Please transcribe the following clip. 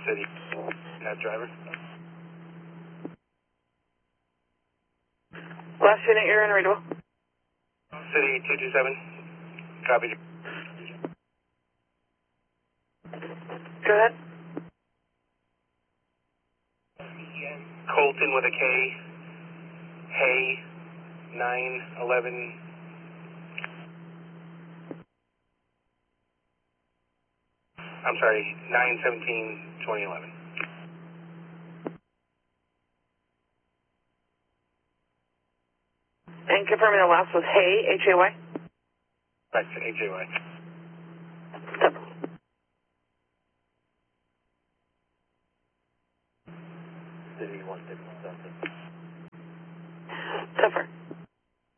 City. Driver. Last unit, you're unreadable. City 227. Copy. Go ahead. Colton with a K. Hay 911. I'm sorry, 9/17/2011. And confirming the last was Hay, H-A-Y? Back to HAY. Step. City 157. Step.